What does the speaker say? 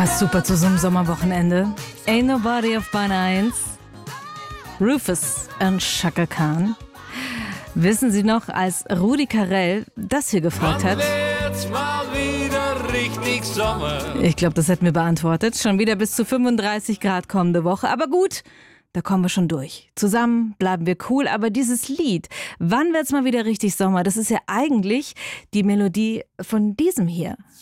Passt super zu so einem Sommerwochenende. Ain't Nobody auf Bahn 1. Rufus und Chaka Khan. Wissen Sie noch, als Rudi Carrell das hier gefragt hat? Mal wieder richtig Sommer. Ich glaube, das hätten wir beantwortet. Schon wieder bis zu 35 Grad kommende Woche. Aber gut, da kommen wir schon durch. Zusammen bleiben wir cool. Aber dieses Lied, wann wird's mal wieder richtig Sommer? Das ist ja eigentlich die Melodie von diesem hier.